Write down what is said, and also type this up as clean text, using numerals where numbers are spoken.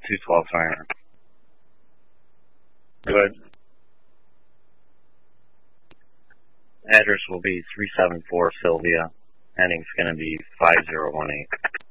212 Fire. Good. Address will be 374 Sylvia. Heading's going to be 5018.